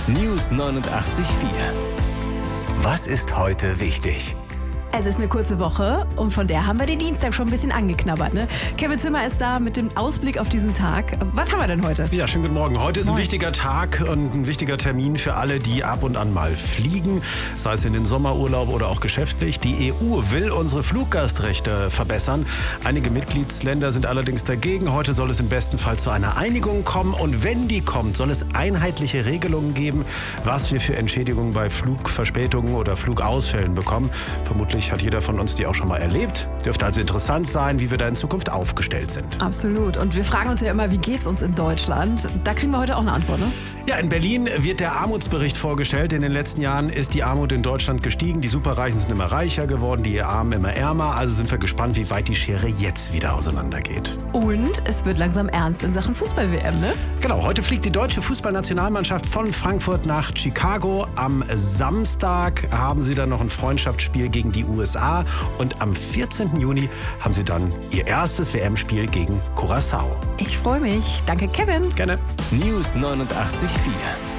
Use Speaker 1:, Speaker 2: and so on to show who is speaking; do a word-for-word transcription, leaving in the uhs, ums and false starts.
Speaker 1: News neunundachtzig Komma vier. Was ist heute wichtig?
Speaker 2: Es ist eine kurze Woche und von der haben wir den Dienstag schon ein bisschen angeknabbert. Ne? Kevin Zimmer ist da mit dem Ausblick auf diesen Tag. Was haben wir denn heute?
Speaker 3: Ja, schönen guten Morgen. Heute ist
Speaker 2: Moin.
Speaker 3: ein wichtiger Tag und ein wichtiger Termin für alle, die ab und an mal fliegen, sei es in den Sommerurlaub oder auch geschäftlich. Die E U will unsere Fluggastrechte verbessern. Einige Mitgliedsländer sind allerdings dagegen. Heute soll es im besten Fall zu einer Einigung kommen und wenn die kommt, soll es einheitliche Regelungen geben, was wir für Entschädigungen bei Flugverspätungen oder Flugausfällen bekommen. Vermutlich hat jeder von uns die auch schon mal erlebt. Dürfte also interessant sein, wie wir da in Zukunft aufgestellt sind.
Speaker 2: Absolut. Und wir fragen uns ja immer, wie geht's uns in Deutschland? Da kriegen wir heute auch eine Antwort, ne?
Speaker 3: Ja, in Berlin wird der Armutsbericht vorgestellt. In den letzten Jahren ist die Armut in Deutschland gestiegen. Die Superreichen sind immer reicher geworden, die Armen immer ärmer. Also sind wir gespannt, wie weit die Schere jetzt wieder auseinandergeht.
Speaker 2: Und es wird langsam ernst in Sachen Fußball-W M, ne?
Speaker 3: Genau, heute fliegt die deutsche Fußballnationalmannschaft von Frankfurt nach Chicago. Am Samstag haben sie dann noch ein Freundschaftsspiel gegen die U S A. Und am vierzehnten Juni haben sie dann ihr erstes W M-Spiel gegen Curaçao.
Speaker 2: Ich freue mich. Danke, Kevin.
Speaker 3: Gerne.
Speaker 1: News neunundachtzig Komma vier.